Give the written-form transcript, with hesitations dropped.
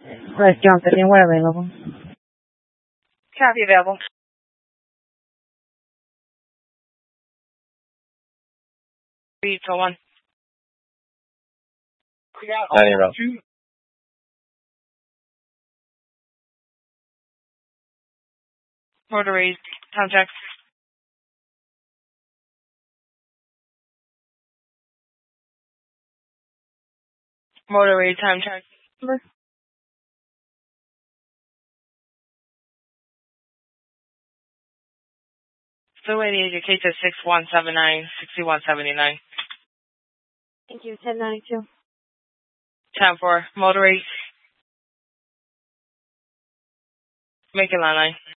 Restaurant setting where available. Copy available. Read for one. Dining room. Motor raised. Time check. Motor raised. Time check. Still waiting. Your case is 6179-6179. Thank you. 1092. Time for motor raised. Make it line 9.